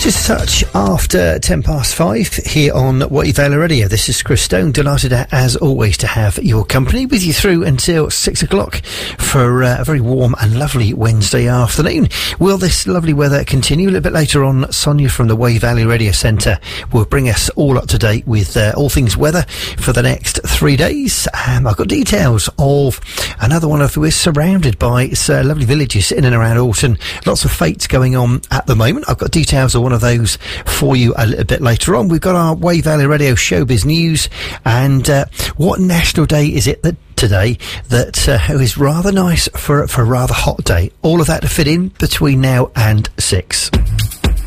Just a touch after 5:10 here on What You Value Radio. This is Chris Stone, delighted as always to have your company with you through until 6 o'clock for a very warm and lovely Wednesday afternoon. Will this lovely weather continue? A little bit later on, Sonia from the Way Valley Radio Centre will bring us all up to date with all things weather for the next 3 days. I've got details of another one of, we're surrounded by lovely villages in and around Alton. Lots of fates going on at the moment. I've got details of one of those for you a little bit later on. We've got our Way Valley Radio Showbiz News, and what national day is it that today that is rather nice for a rather hot day? All of that to fit in between now and 6.